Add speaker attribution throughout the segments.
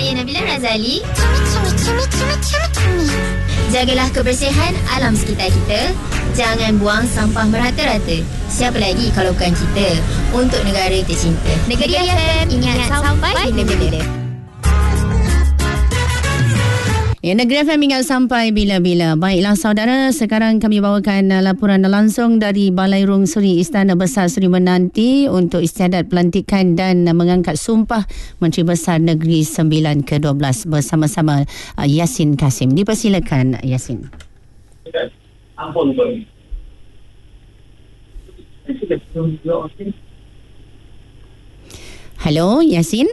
Speaker 1: saya Nabila Razali. Jagalah kebersihan alam sekitar kita. Jangan buang sampah merata-rata. Siapa lagi kalau bukan kita? Untuk negara tercinta. Negeri FM, ingat sampai bila-bila.
Speaker 2: Ya, Negeri FM ingat sampai bila-bila. Baiklah saudara, sekarang kami bawakan laporan langsung dari Balai Rung Seri Istana Besar Seri Menanti untuk istiadat pelantikan dan mengangkat sumpah Menteri Besar Negeri Sembilan ke-12 bersama-sama Yassin Kasim. Dipersilakan Yassin. Halo Yassin.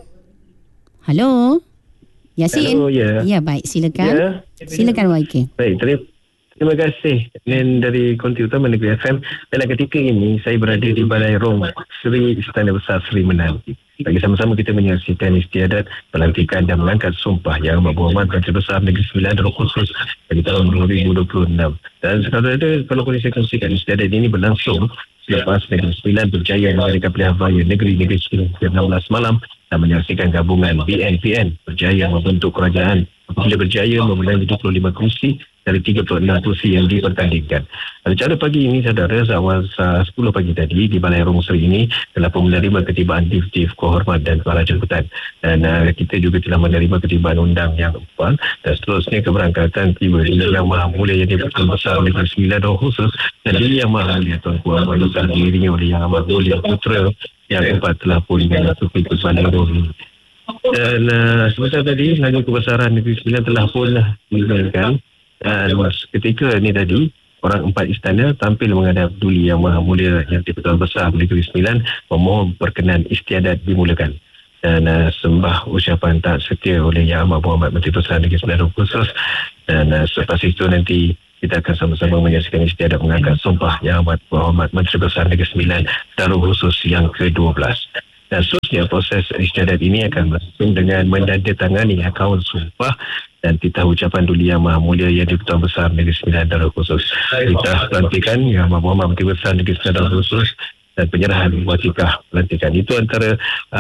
Speaker 2: Halo Yassin.
Speaker 3: Hello,
Speaker 2: ya baik, silakan. Silakan YK.
Speaker 3: Baik, terima kasih. Dan dari Konti Utama Negeri FM. Dalam ketika ini saya berada di Balai Rung Seri Istana Besar Seri Menanti. Bagi sama-sama kita menyaksikan istiadat pelantikan dan mengangkat sumpah Yang Amat Berhormat Menteri Besar Negeri Sembilan dan khusus bagi tahun 2026. Dan sekarang kalau boleh saya kongsikan, istiadat ini berlangsung selepas Negeri Sembilan berjaya mengadakan pilihan raya Negeri Sembilan 16 malam dan menyaksikan gabungan BNPN berjaya membentuk kerajaan. Bila berjaya memenangi 25 kursi dari 36 kursi yang dipertandingkan. Acara pagi ini saudara, awal 10 pagi tadi di Balai Rung Seri ini telah pun menerima ketibaan Div Kehormat dan para jemputan. Dan kita juga telah menerima ketibaan undang yang empat dan seterusnya keberangkatan tiba di Yang Maha Mulia yang di-Persatuan Besar Negeri Sembilan dan khusus dan di Yang Maha Mulia Tuanku Ahmad Yusuf diiringi oleh Yang Amat Mulia Putra yang empat telah pun memasuki kepada ini. Dan sebentar tadi Lagu Kebesaran Negeri Sembilan telah pun diumumkan. Dan ketika ini tadi orang empat istana tampil menghadap Duli Yang Maha Mulia yang di-Persatuan Besar Negeri Sembilan memohon perkenan istiadat dimulakan. Dan sembah ucapan taat setia oleh Yang Amat Berhormat Menteri Besar Negeri Sembilan khusus. Dan selepas itu nanti kita akan sama-sama menyaksikan istiadat mengangkat sumpah Yang Amat Berhormat Menteri Besar Negeri Sembilan Darul Khusus yang ke-12. Dan seterusnya proses istiadat ini akan berlangsung dengan menandatangani akaun sumpah dan titah ucapan Duli Yang Maha Mulia yang di-Persatuan Besar Negeri Sembilan Darul Khusus. Titah pelantikan Yang Amat Berhormat Menteri Besar Negeri Sembilan Darul Khusus dan penyerahan wasikah pelantikan. Itu antara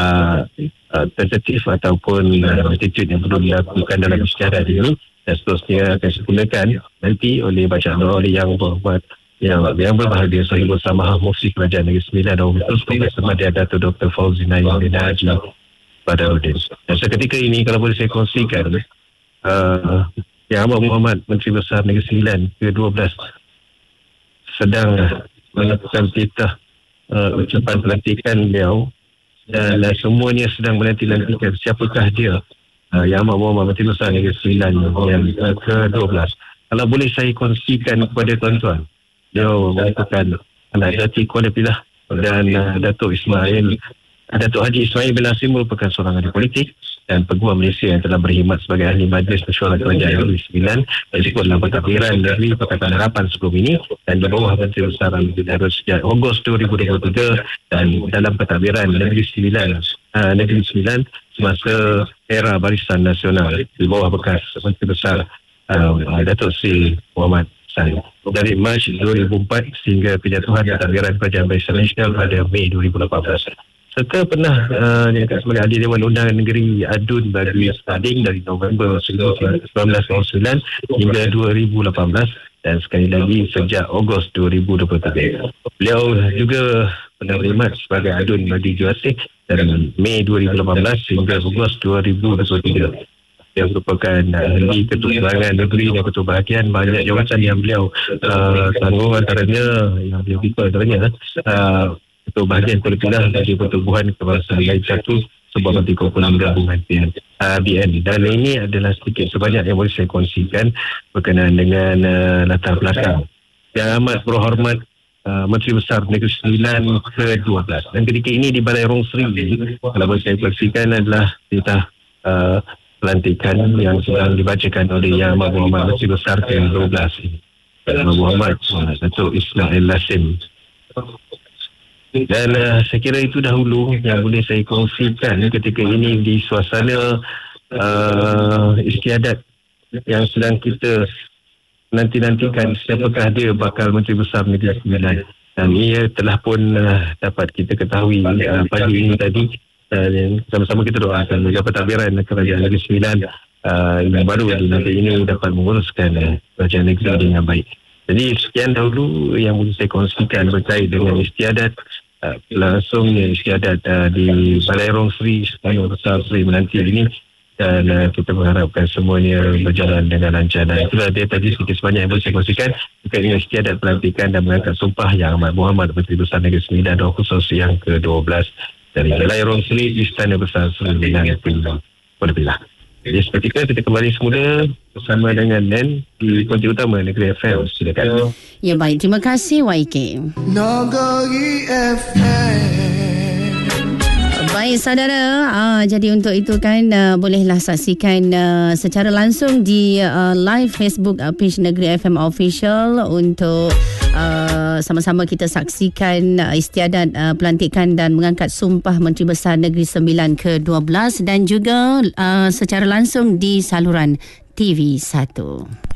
Speaker 3: tentatif ataupun attitude yang perlu dilakukan dalam istiadat ini. Dan seterusnya akan disempurnakan nanti oleh bacaan oleh Yang Berhormat yang berbahagia Sahibul Samahah Mufti Kerajaan Negeri Sembilan dan Khusus Profesor Madya Dato' Dr. Fauzi Naim Haji Badarudin. Dan seketika ini kalau boleh saya kongsikan Yang Amat Berhormat Menteri Besar Negeri Sembilan ke-12 sedang melakukan titah ucapan pelantikan beliau dan semuanya sedang menanti-nantikan siapakah dia Yang Amat Berhormat Menteri Besar Negeri Sembilan yang ke-12. Kalau boleh saya kongsikan kepada tuan-tuan, beliau merupakan anak jati Kuala Pilah dan Datuk Haji Ismail bin Nasir merupakan seorang ahli politik dan peguam Malaysia yang telah berkhidmat sebagai ahli Majlis Mesyuarat Kerajaan Negeri Sembilan dan ikut dalam pentadbiran dari Pakatan Harapan sebelum ini dan di bawah Menteri Besar Negeri sejak Ogos 2023 dan dalam pentadbiran Negeri Sembilan semasa era Barisan Nasional di bawah bekas Menteri Besar Datuk Seri Muhammad Saleh dari Mac 2004 sehingga penjatuhan pentadbiran Kerajaan Barisan Nasional pada Mei 2018. Serta pernah diangkat sebagai ahli Dewan Undangan Negeri Adun bagi Stading dari November 1999 hingga 2018 dan sekali lagi sejak Ogos 2023. Beliau juga pernah berkhidmat sebagai Adun bagi Juasih dari Mei 2018 hingga Ogos 2023. Dia merupakan ahli ketua negeri dan ketua bahagian banyak jawatan yang beliau tanggung antaranya yang beliau pikul antaranya ketua bahagian Kuala Pilah dan juga pertubuhan kebangsaan lain satu sebuah menteri kumpulan gabungan BN. Dan ini adalah sedikit sebanyak yang boleh saya kongsikan berkenaan dengan latar belakang Yang Amat Berhormat Menteri Besar Negeri Sembilan ke-12. Dan ketika ini di Balai Rung Seri kalau boleh saya kongsikan adalah titah pelantikan yang sedang dibacakan oleh Yang Amat Berhormat Menteri Besar ke-12 Yang Amat Berhormat Datuk Ismail Lasim. Dan saya kira itu dahulu yang boleh saya kongsikan ketika ini di suasana istiadat yang sedang kita nanti-nantikan siapakah dia bakal Menteri Besar Negeri Sembilan. Dan ia telah pun dapat kita ketahui pagi ini tadi sama-sama kita doakan Jabat Pentadbiran Kerajaan Negeri Sembilan yang baru di nanti ini dapat menguruskan Kerajaan Negeri dengan baik. Jadi sekian dahulu yang boleh saya kongsikan berkait dengan istiadat langsungnya istiadat di Balairong Seri Istana Besar Seri Menanti ini, dan kita mengharapkan semuanya berjalan dengan lancar. Dan itulah dia tadi sedikit sebanyak yang boleh saya kongsikan berkait dengan istiadat pelantikan dan mengangkat sumpah Yang Amat Berhormat Menteri Besar Negeri Sembilan dan khusus yang ke-12 dari Balairong Seri Istana Besar Seri Menanti. Jadi seketika kita kembali semula bersama dengan Nen di kunci utama Negeri FM. Silakan.
Speaker 2: Ya, baik. Terima kasih YK.
Speaker 4: Negeri FM.
Speaker 2: Baik saudara, jadi untuk itu kan bolehlah saksikan secara langsung di live Facebook page Negeri FM Official untuk sama-sama kita saksikan istiadat pelantikan dan mengangkat sumpah Menteri Besar Negeri Sembilan ke-12 dan juga secara langsung di saluran TV1.